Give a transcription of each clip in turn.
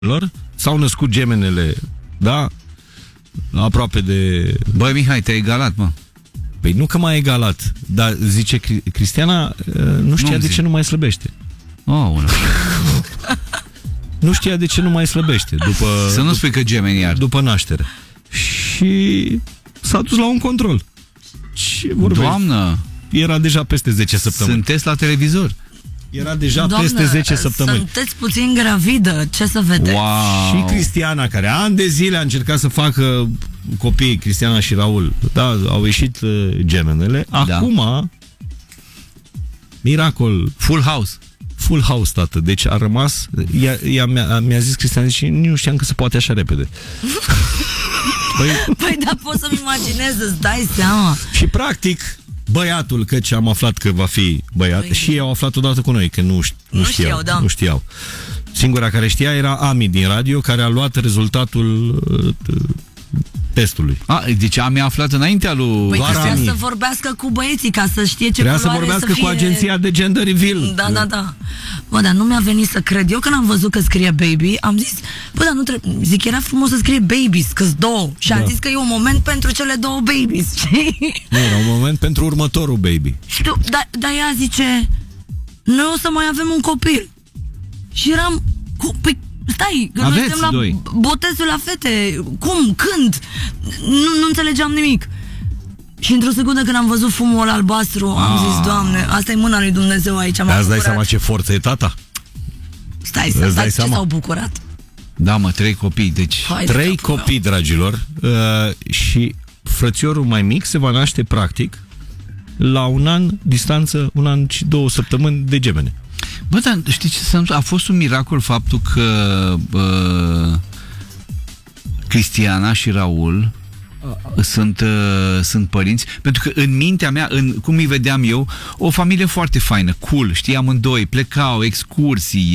lor, s-au născut gemenele, da? Aproape de... Băi, Mihai, te-ai egalat, mă. Păi nu că m-a egalat, dar zice Cristiana, nu știa de ce nu mai slăbește. Nu știa de ce nu mai slăbește după... Să nu spui că gemeni iar. După naștere. Și s-a dus la un control. Ce vorbești? Doamnă! Era deja peste 10 săptămâni. Sunteți la televizor. Era deja peste 10 săptămâni. Sunteți puțin gravidă, ce să vedeți? Wow. Și Cristiana, care ani de zile a încercat să facă copii, Cristiana și Raul, da, au ieșit gemenele. Acum, miracol. Full house. Full house, tată. Deci a rămas... Mi-a zis Cristiana și nu știam că se poate așa repede. Păi da, pot să-mi imaginez, îți dai seama. Și practic, băiatul, căci am aflat că va fi băiat, și ei au aflat odată cu noi, că nu știau. Da. Nu știau. Singura care știa era Ami din radio, care a luat rezultatul testului. Deci Ami a aflat înaintea lui... Păi trebuia să vorbească cu băieții, ca să știe ce trebuia culoare să vorbească să fie... cu agenția de gender reveal. Da. Bă, dar nu mi-a venit să cred. Eu când am văzut că scrie baby, am zis, bă, dar nu trebuie... Zic, era frumos să scrie babies, că-s două. Și am zis că e un moment pentru cele două babies, știi? Nu, era un moment pentru următorul baby. Știu, dar ea zice, noi o să mai avem un copil. Și eram... Păi, stai, că noi suntem la botezul la fete. Cum? Când? Nu înțelegeam nimic. Și într-o secundă când am văzut fumul albastru, am zis, Doamne, asta e mâna lui Dumnezeu aici. Îți dai seama ce forță e tata? Stai să dai ce s-au bucurat. Da, mă, 3 copii, deci... 3 copii, dragilor. Și frățiorul mai mic se va naște practic la un an distanță, 1 an și 2 săptămâni de gemene. Bă, dar știi ce s-a întâmplat? A fost un miracol faptul că Cristiana și Raul sunt părinți, pentru că în mintea mea, cum îi vedeam eu, o familie foarte faină, cool, știi, amândoi, plecau, excursii,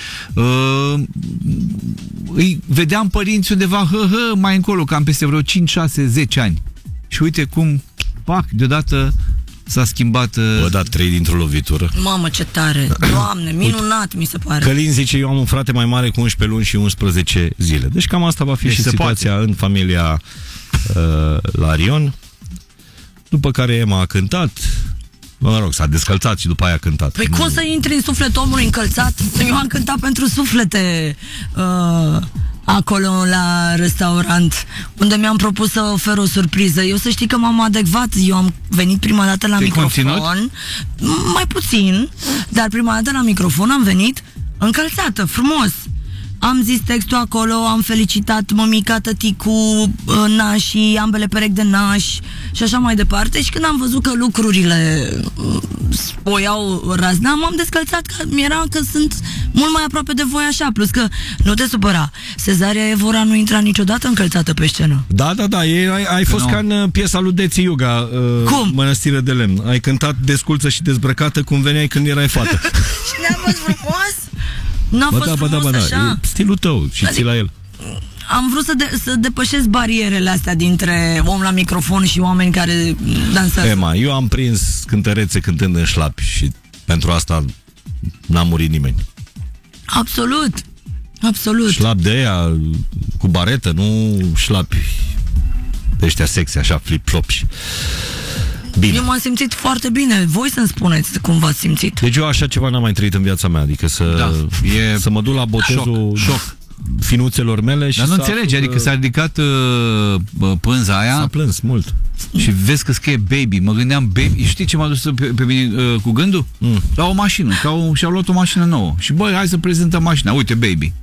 îi vedeam părinți undeva, mai încolo, cam peste vreo 5, 6, 10 ani. Și uite cum, deodată s-a schimbat... Bă, da, 3 dintr-o lovitură. Mamă, ce tare! Doamne, minunat mi se pare. Călin zice, eu am un frate mai mare cu 11 luni și 11 zile. Deci cam asta va fi și situația în familia la Rion. După care Emma a cântat. Mă rog, s-a descălțat și după aia a cântat. Păi cum să intri în sufletul omului încălțat? Eu am cântat pentru suflete acolo la restaurant, unde mi-am propus să ofer o surpriză. Eu să știi că m-am adecvat. Eu am venit prima dată la microfon. Conținut? Mai puțin, dar prima dată la microfon am venit încălțată, frumos. Am zis textul acolo, am felicitat mămica, tăticu, nașii, ambele perechi de nași și așa mai departe. Și când am văzut că lucrurile o iau razna, m-am descălțat, că mi-era că sunt mult mai aproape de voi așa. Plus că, nu te supăra, Cezaria Evora nu intra niciodată încălțată pe scenă. Da, ai fost ca în piesa lui Deții Iuga, Mănăstire de Lemn. Ai cântat desculță și dezbrăcată cum veneai când erai fată. Și ne-a fost frumos? N-a fost frumos așa? E stilul tău și ții la el. Am vrut să depășesc barierele astea dintre om la microfon și oameni care dansează. Emma, eu am prins cântărețe cântând în șlapi și pentru asta n-a murit nimeni. Absolut. Șlap de aia cu baretă, nu șlapi de ăștia sexy, așa, flip-flopi. Bine. Eu m-am simțit foarte bine. Voi să-mi spuneți cum v-ați simțit. Deci eu așa ceva n-am mai trăit în viața mea. Adică să mă duc la botezul șoc finuțelor mele și nu înțelegi, adică s-a ridicat pânza aia. S-a plâns mult. Și vezi că scrie baby. Mă gândeam baby. Știi ce m-a dus pe mine cu gândul? La o mașină. Și-au luat o mașină nouă. Și băi, hai să prezentăm mașina. Uite, baby.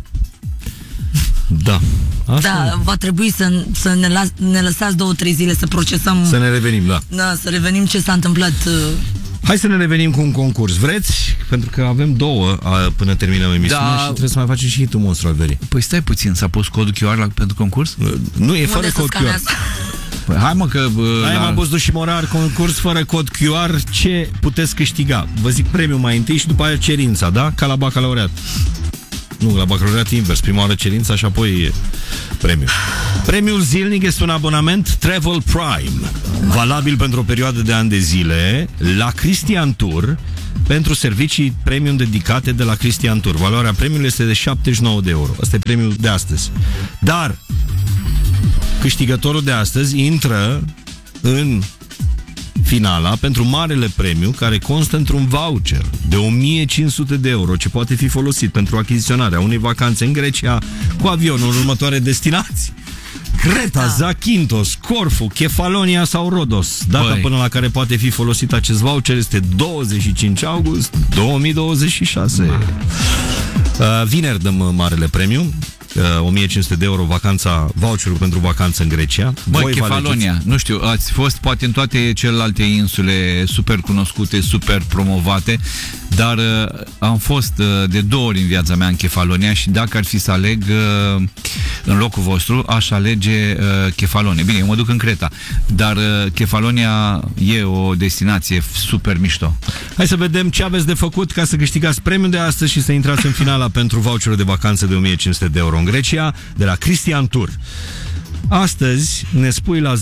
Da. Da, va trebui să ne lăsați 2-3 zile să procesăm. Să ne revenim, da, să revenim ce s-a întâmplat. Hai să ne revenim cu un concurs. Vreți? Pentru că avem 2 până terminăm emisiunea și trebuie să mai facem și hitul monstru al verii. Păi stai puțin, s-a pus codul QR pentru concurs? Nu, e fără cod QR. Păi hai mă că... Hai Buzdu și Morar, concurs fără cod QR. Ce puteți câștiga? Vă zic premiul mai întâi și după aia cerința, da? Ca la bacalaureat. Nu, la bacalaureat invers. Prima oară cerința și apoi premiul. Premiul zilnic este un abonament Travel Prime, valabil pentru o perioadă de ani de zile, la Christian Tour, pentru servicii premium dedicate de la Christian Tour. Valoarea premiului este de 79 de euro. Asta e premiul de astăzi. Dar câștigătorul de astăzi intră în finala pentru marele premiu, care constă într-un voucher de 1500 de euro, ce poate fi folosit pentru achiziționarea unei vacanțe în Grecia cu avionul în următoare destinații: Creta, Zakynthos, Corfu, Kefalonia sau Rhodos. Data până la care poate fi folosit acest voucher este 25 august 2026. Vineri dăm marele premiu, 1500 de euro voucherul pentru vacanță în Grecia. Kefalonia, nu știu, ați fost poate în toate celelalte insule super cunoscute, super promovate, dar am fost de 2 ori în viața mea în Kefalonia și dacă ar fi să aleg în locul vostru, aș alege Kefalonia. Bine, eu mă duc în Creta, dar Kefalonia e o destinație super mișto. Hai să vedem ce aveți de făcut ca să câștigați premiul de astăzi și să intrați în finala pentru voucherul de vacanță de 1500 de euro în Grecia de la Christian Tour. Astăzi ne spui la 0748111550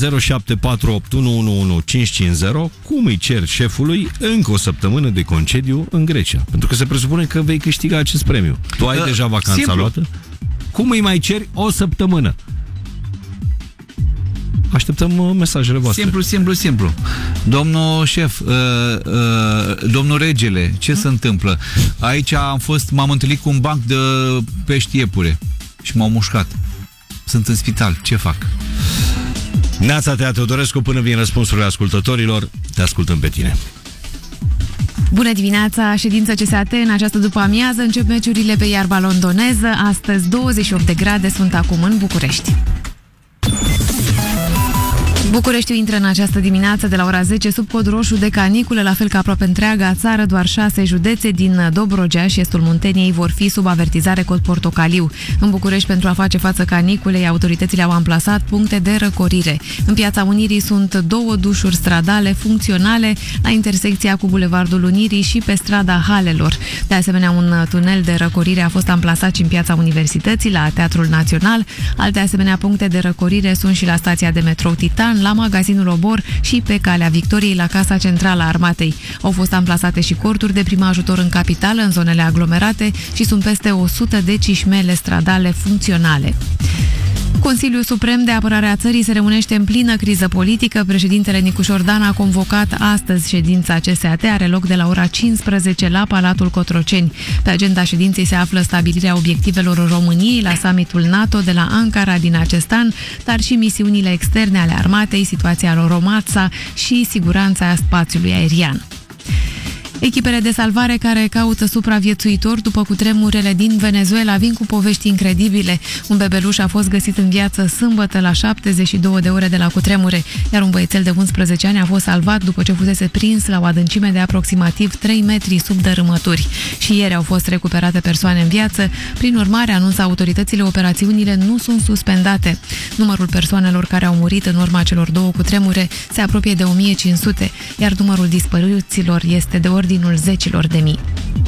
cum îi cer șefului încă o săptămână de concediu în Grecia. Pentru că se presupune că vei câștiga acest premiu. Tu ai deja vacanța luată? Cum îi mai ceri o săptămână? Așteptăm mesajele voastre. Simplu. Domnul șef, domnul regele, ce se întâmplă? Aici m-am întâlnit cu un banc de pești iepure și m-au mușcat. Sunt în spital, ce fac? Neața, Tea Teodorescu, până vin răspunsurile ascultătorilor, te ascultăm pe tine. Bună dimineața! Ședință CSAT în această după-amiază încep meciurile pe iarba londoneză. Astăzi 28 de grade sunt acum în București. Bucureștiul intră în această dimineață de la ora 10 sub cod roșu de caniculă, la fel ca aproape întreaga țară. Doar 6 județe din Dobrogea și estul Munteniei vor fi sub avertizare cod portocaliu. În București, pentru a face față caniculei, autoritățile au amplasat puncte de răcorire. În Piața Unirii sunt 2 dușuri stradale funcționale la intersecția cu Bulevardul Unirii și pe strada Halelor. De asemenea, un tunel de răcorire a fost amplasat și în Piața Universității, la Teatrul Național. Alte asemenea puncte de răcorire sunt și la stația de metrou Titan, la magazinul Obor și pe Calea Victoriei, la Casa Centrală a Armatei. Au fost amplasate și corturi de prim ajutor în capitală, în zonele aglomerate, și sunt peste 100 de cișmele stradale funcționale. Consiliul Suprem de Apărare a țării se reunește în plină criză politică. Președintele Nicușor Dan a convocat astăzi ședința CSAT, are loc de la ora 15 la Palatul Cotroceni. Pe agenda ședinței se află stabilirea obiectivelor României la summitul NATO de la Ankara din acest an, dar și misiunile externe ale armatei, situația la Romața și siguranța spațiului aerian. Echipele de salvare care caută supraviețuitori după cutremurele din Venezuela vin cu povești incredibile. Un bebeluș a fost găsit în viață sâmbătă la 72 de ore de la cutremure, iar un băiețel de 11 ani a fost salvat după ce fusese prins la o adâncime de aproximativ 3 metri sub dărâmături. Și ieri au fost recuperate persoane în viață. Prin urmare, anunță autoritățile, operațiunile nu sunt suspendate. Numărul persoanelor care au murit în urma celor 2 cutremure se apropie de 1500, iar numărul dispăruților este de ordinul zecilor de mii.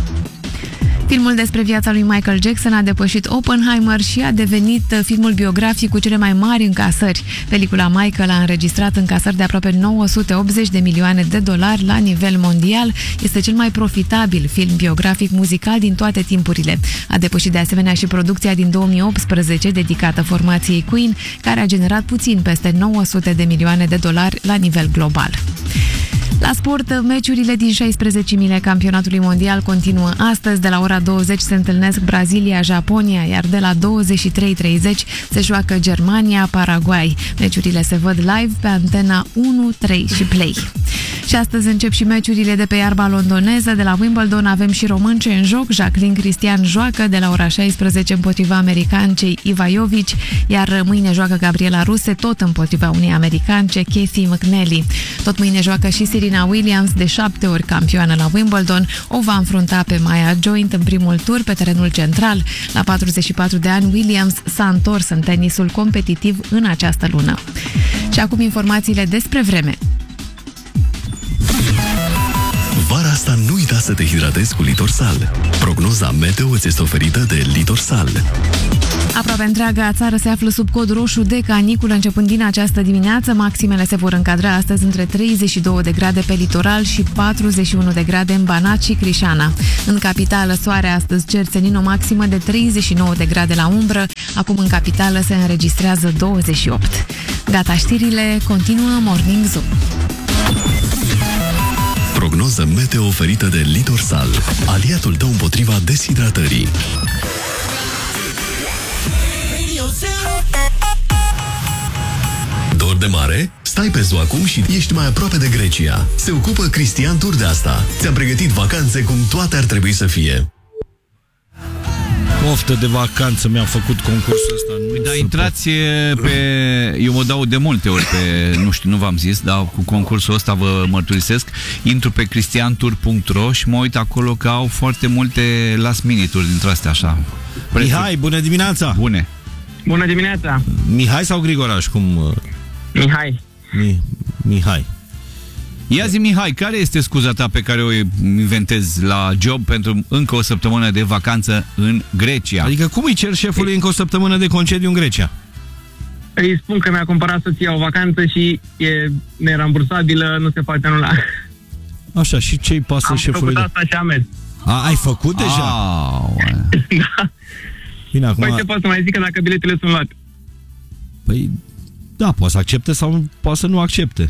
Filmul despre viața lui Michael Jackson a depășit Oppenheimer și a devenit filmul biografic cu cele mai mari încasări. Pelicula Michael a înregistrat încasări de aproape 980 de milioane de dolari la nivel mondial. Este cel mai profitabil film biografic muzical din toate timpurile. A depășit de asemenea și producția din 2018 dedicată formației Queen, care a generat puțin peste 900 de milioane de dolari la nivel global. La sport, meciurile din 16-mile campionatului mondial continuă astăzi. De la ora 20 se întâlnesc Brazilia-Japonia, iar de la 23:30 se joacă Germania-Paraguay. Meciurile se văd live pe Antena 1, 3 și Play. Și astăzi încep și meciurile de pe iarba londoneză. De la Wimbledon avem și românce în joc. Jacqueline Cristian joacă de la ora 16 împotriva americancei Iva Jovic, iar mâine joacă Gabriela Ruse tot împotriva unei americance, Casey McNally. Tot mâine joacă și Serena Williams, de 7 ori campioană la Wimbledon. O va înfrunta pe Maya Joint în primul tur pe terenul central. La 44 de ani, Williams s-a întors în tenisul competitiv în această lună. Și acum informațiile despre vreme. Vara asta nu uita să te hidratezi cu Litorsal. Prognoza meteo îți este oferită de Litorsal. Aproape întreaga țară se află sub cod roșu de caniculă începând din această dimineață. Maximele se vor încadra astăzi între 32 de grade pe litoral și 41 de grade în Banat și Crișana. În capitală, soare astăzi, cer senin o maximă de 39 de grade la umbră. Acum în capitală se înregistrează 28. Gata, știrile, continuă Morning Zoo. Prognoză meteo oferită de Litorsal, aliatul tău împotriva deshidratării. Dor de mare? Stai pe zoo acum și ești mai aproape de Grecia. Se ocupă Cristian Tur de asta. Ți-am pregătit vacanțe cum toate ar trebui să fie. Oftă de vacanță, mi-am făcut concursul ăsta. Dar intrați pe... Eu mă dau de multe ori pe... Nu știu, nu v-am zis, dar cu concursul ăsta vă mărturisesc. Intru pe cristiantur.ro și mă uit acolo că au foarte multe last minute-uri dintre astea așa. Mihai, bună dimineața! Bune! Bună dimineața! Mihai sau Grigoraș? Cum? Mihai. Mihai. Ia zi, Mihai, care este scuza ta pe care o inventezi la job pentru încă o săptămână de vacanță în Grecia? Adică cum îi cer șefului încă o săptămână de concediu în Grecia? Îi spun că mi-a cumpărat soția o vacanță și e nerambursabilă, nu se poate anula. Așa, și ce-i pasă șefului? Am făcut asta și am mers. Ai făcut deja? Da. Bine, acum... Păi ce pot să mai zic, că dacă biletele sunt luate? Păi, da, poate să accepte sau poate să nu accepte.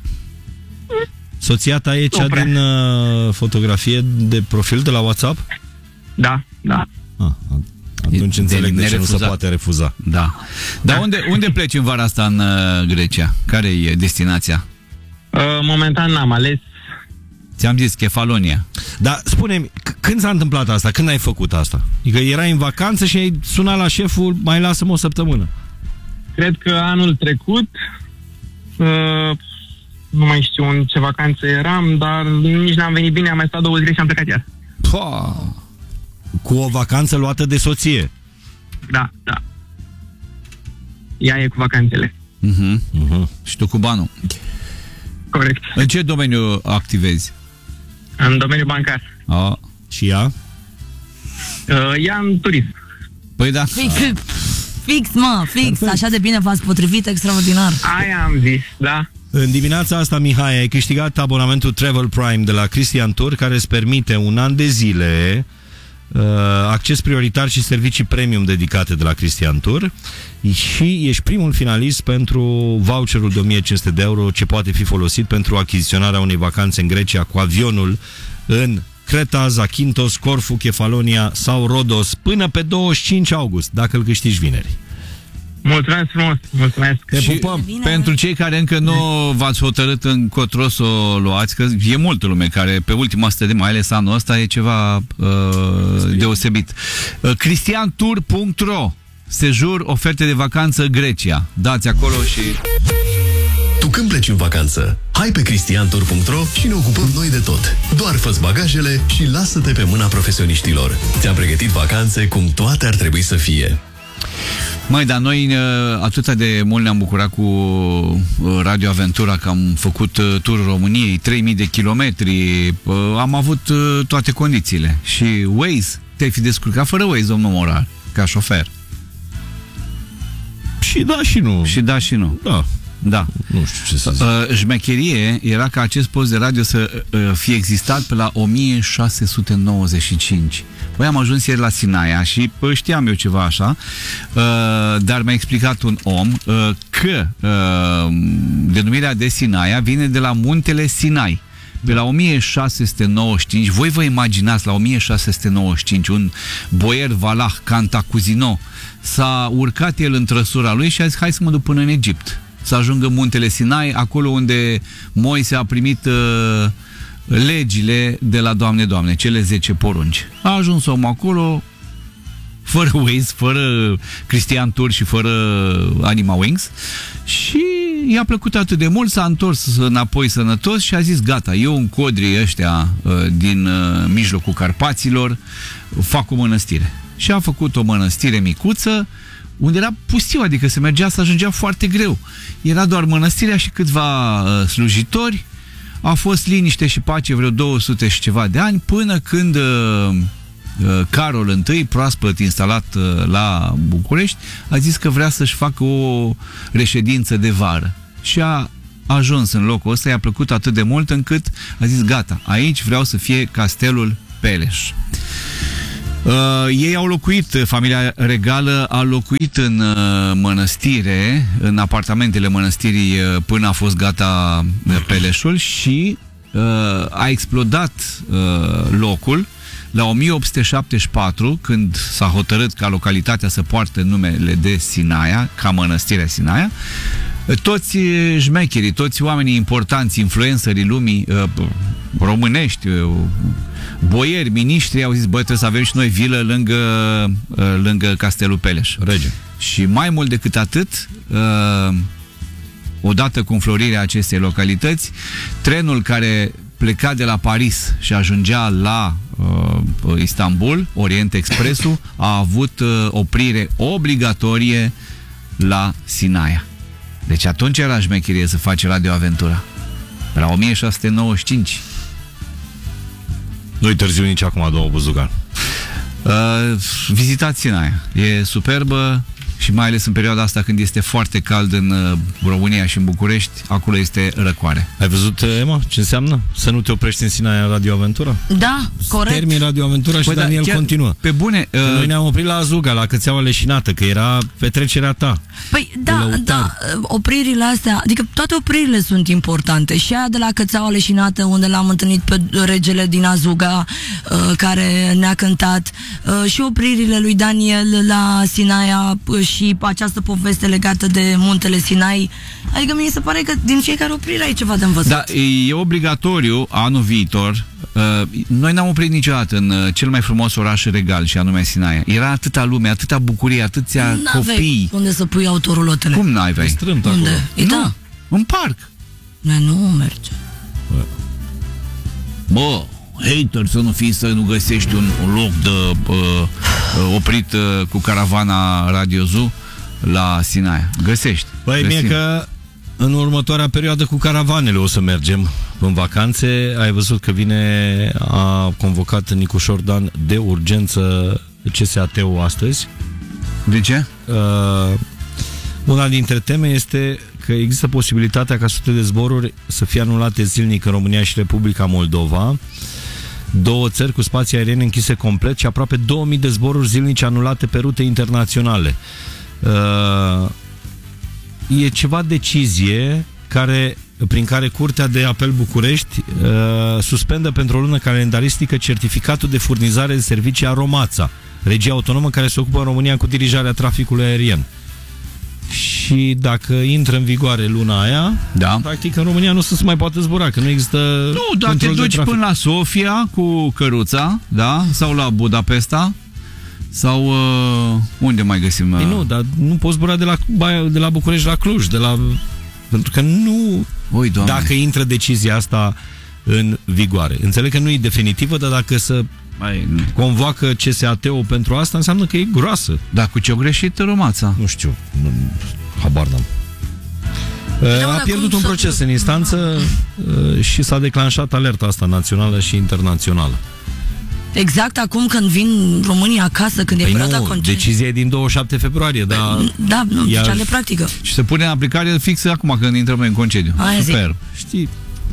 Soția ta e cea din fotografie de profil de la WhatsApp? Da, da. Atunci înțeleg de ce nu se poate refuza. Da. Dar unde pleci în vara asta în Grecia? Care e destinația? Momentan n-am ales. Ți-am zis, Kefalonia. Dar spune-mi, când s-a întâmplat asta? Când ai făcut asta? Adică erai în vacanță și ai sunat la șeful, mai lasă-mă o săptămână. Cred că anul trecut, nu mai știu în ce vacanță eram, dar nici n-am venit bine, am mai stat 2 zile și am plecat iar. Cu o vacanță luată de soție? Da, da. Ea e cu vacanțele. Și tu cu banul. Corect. În ce domeniu activezi? În domeniul bancar. Și ea? Ea în turism. Păi da. Fix, așa de bine v-ați potrivit, extraordinar. Aia am zis, da. În dimineața asta, Mihai, ai câștigat abonamentul Travel Prime de la Cristian Tur, care îți permite un an de zile acces prioritar și servicii premium dedicate de la Cristian Tur și ești primul finalist pentru voucherul de 1500 de euro ce poate fi folosit pentru achiziționarea unei vacanțe în Grecia cu avionul în Creta, Zakynthos, Corfu, Kefalonia sau Rhodos până pe 25 august, dacă îl câștigi vineri. Mulțumesc frumos, mulțumesc. Te pupăm. Pentru cei care încă nu v-ați hotărât încotro să o luați, că e multă lume care pe ultima 100 de mai ales anul ăsta e ceva deosebit. cristiantur.ro Sejur, oferte de vacanță Grecia. Dați acolo și... Tu când pleci în vacanță, hai pe cristiantur.ro și ne ocupăm noi de tot. Doar fă-ți bagajele și lasă-te pe mâna profesioniștilor. Ți-am pregătit vacanțe cum toate ar trebui să fie. Măi, dar noi atâta de mult ne-am bucurat cu Radio Aventura că am făcut turul României, 3000 de kilometri, am avut toate condițiile. Și Waze, te-ai fi descurcat fără Waze, domnul Morar, ca șofer. Și da și nu. Și da și nu. Da. Da. Nu știu ce să zic. Șmecherie era ca acest post de radio să fie existat pe la 1695. Băi, am ajuns ieri la Sinaia și știam eu ceva așa, dar mi-a explicat un om că denumirea de Sinaia vine de la muntele Sinai. Pe la 1695, voi vă imaginați, la 1695, un boier valah, Cantacuzino, s-a urcat el în trăsura lui și a zis, hai să mă duc până în Egipt, să ajungă muntele Sinai, acolo unde Moise a primit legile de la Doamne, cele 10 porunci. A ajuns omul acolo, fără Waze, fără Cristian Tur și fără Anima Wings și i-a plăcut atât de mult, s-a întors înapoi sănătos și a zis, gata, eu în codrii ăștia din mijlocul Carpaților fac o mănăstire. Și a făcut o mănăstire micuță unde era pustiu, adică se mergea, să ajungea foarte greu. Era doar mănăstirea și câțiva slujitori. a fost liniște și pace vreo 200 și ceva de ani, până când Carol I, proaspăt instalat la București, a zis că vrea să-și facă o reședință de vară. Și a ajuns în locul ăsta, i-a plăcut atât de mult încât a zis, gata, aici vreau să fie Castelul Peleș. Ei au locuit, familia regală a locuit în mănăstire, în apartamentele mănăstirii până a fost gata Peleșul și a explodat locul la 1874, când s-a hotărât ca localitatea să poarte numele de Sinaia, ca mănăstirea Sinaia. Toți șmecherii, toți oamenii importanți, influencerii lumii românești, boieri, miniștri au zis, băi, trebuie să avem și noi vilă lângă Castelul Peleș. Rege. Și mai mult decât atât, odată cu înflorirea acestei localități, trenul care pleca de la Paris și ajungea la Istanbul, Orient Expressul, a avut oprire obligatorie la Sinaia. Deci atunci era șmecherie să faci radioaventura. La 1695. Nu-i târziu nici acum, domnul Buzugan. Vizitați Sinaia. E superbă și mai ales în perioada asta când este foarte cald în România și în București, acolo este răcoare. Ai văzut, Emma, ce înseamnă să nu te oprești în Sinaia în radioaventura? Da, corect. Termin radioaventura și Daniel continuă. Pe bune. Noi ne-am oprit la Azuga, la Cățeaua Leșinată, că era petrecerea ta. Păi da, opririle astea, adică toate opririle sunt importante. Și aia de la Cățeaua Leșinată, unde l-am întâlnit pe regele din Azuga, care ne-a cântat, și opririle lui Daniel la Sinaia și această poveste legată de muntele Sinai. Adică mi se pare că din fiecare oprire ai ceva de învățat. Da, e obligatoriu anul viitor. Noi n-am oprit niciodată în cel mai frumos oraș regal, și anume Sinaia. Era atâta lume, atâta bucurie, atâția copii. Unde să pui autorulotele? Cum n-aveai? Strâmt unde? acolo. Da. În parc. Nu merge. Bă, hater să nu fii, să nu găsești un loc de oprit cu caravana Radio Zoo la Sinaia. Găsești. Păi mie că în următoarea perioadă cu caravanele o să mergem în vacanțe. Ai văzut că a convocat Nicu Șordan de urgență CSAT-ul astăzi. De ce? Una dintre teme este că există posibilitatea ca sute de zboruri să fie anulate zilnic în România și Republica Moldova. 2 țări cu spații aeriene închise complet și aproape 2000 de zboruri zilnice anulate pe rute internaționale. E ceva decizie prin care Curtea de Apel București suspendă pentru o lună calendaristică certificatul de furnizare de servicii a Romața, regia autonomă care se ocupă în România cu dirijarea traficului aerian. Și dacă intră în vigoare luna aia, practic în România nu se mai poate zbura, că nu există. Nu, dar te duci până la Sofia cu căruța, da? Sau la Budapesta. Sau unde mai găsim? Nu, dar nu poți zbura de la București la Cluj, pentru că nu. Oi, Doamne. Dacă intră decizia asta în vigoare. Înțeleg că nu e definitivă, dar dacă convoacă CSAT-ul pentru asta, înseamnă că e groasă. Dar cu ce-o greșit Romața? Nu știu, habar n-am. A pierdut un proces în instanță și s-a declanșat alerta asta națională și internațională. Exact acum când vin România acasă, când e perioada concediu. Decizia e din 27 februarie, dar... Da, nu, cea de practică. Și se pune în aplicare fix acum când intrăm în concediu. Super. Știi?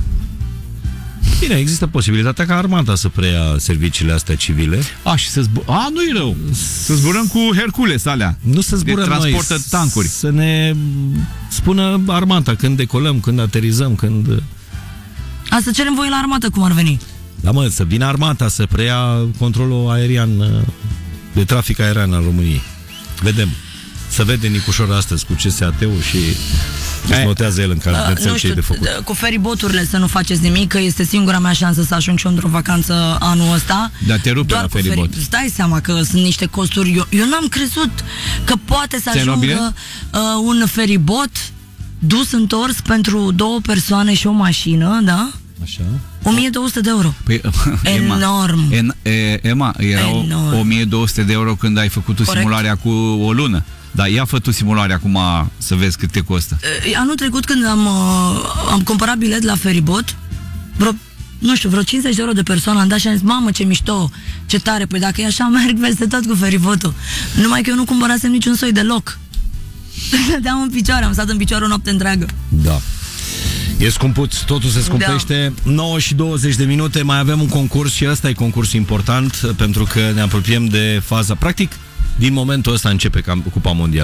Bine, există posibilitatea ca armata să preia serviciile astea civile. Și să nu-i rău. Să zburăm cu Hercules alea. Nu să zburăm noi, transportă tancuri. Să ne spună armata când decolăm, când aterizăm, când... Să cerem voie la armată, cum ar veni. Da, să vină armata să preia controlul aerian, de trafic aerian al României. Vedem. Să vede Nicușor astăzi cu CSAT-ul și își notează el în carnețel ce e de făcut. Cu feriboturile să nu faceți nimic, că este singura mea șansă să ajung și eu într-o vacanță anul ăsta. Dar te rupe la feribot. Îți dai seama că sunt niște costuri. Eu n-am crezut că poate să ajungă un feribot dus întors pentru 2 persoane și o mașină, da? Așa. 1200 de euro. Păi, enorm. Emma, era 1200 de euro când ai făcut simularea cu o lună. Dar ia fă tu simularea acum să vezi cât te costă. Anul trecut când am cumpărat bilet la feribot, vreo 50 de euro de persoană, am dat și am zis, mamă, ce mișto, ce tare, păi dacă e așa, merg peste tot cu feribotul. Numai că eu nu cumpărasem niciun soi deloc. Stăteam în picioare, am stat în picioare o noapte întreagă. Da. E scumpuț, totul se scumpește. 9 și 20 de minute, mai avem un concurs și ăsta e concursul important, pentru că ne apropiem de faza, practic, din momentul ăsta începe Cupa Mondială.